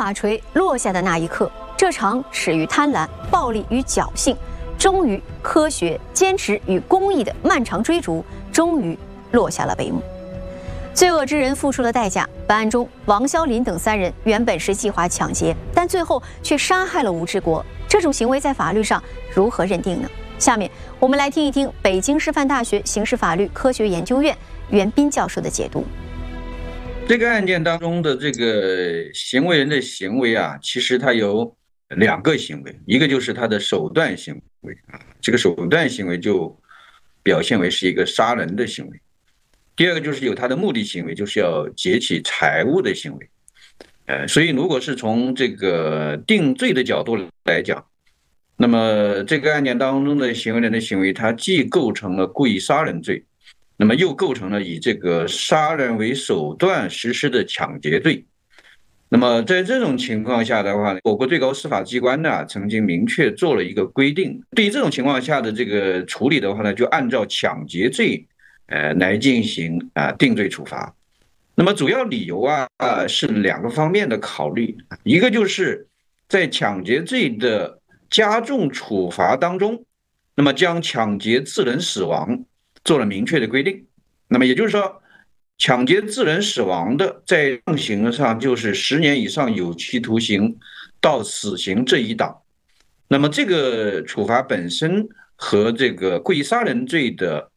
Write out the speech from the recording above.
法锤落下的那一刻，这场始于贪婪、暴力与侥幸，终于科学、坚持与公义的漫长追逐，终于落下了帷幕。罪恶之人付出了代价。本案中，王肖林等3人原本是计划抢劫，但最后却杀害了吴志国。这种行为在法律上如何认定呢？下面我们来听一听北京师范大学刑事法律科学研究院袁斌教授的解读。 这个案件当中的这个行为人的行为啊，其实他有2个行为，一个就是他的手段行为啊，这个手段行为就表现为是一个杀人的行为。第二个就是有他的目的行为，就是要劫取财物的行为。所以如果是从这个定罪的角度来讲，那么这个案件当中的行为人的行为，它既构成了故意杀人罪，那么又构成了以这个杀人为手段实施的抢劫罪。那么在这种情况下的话，我国最高司法机关呢曾经明确做了一个规定，对于这种情况下的这个处理的话呢，就按照抢劫罪来进行定罪处罚。那么主要理由是2个方面的考虑，一个就是在抢劫罪的加重处罚当中，那么将抢劫致人死亡做了明确的规定。那么也就是说，抢劫致人死亡的，在量刑上就是10年以上有期徒刑到死刑这一档。那么这个处罚本身和这个故意杀人罪的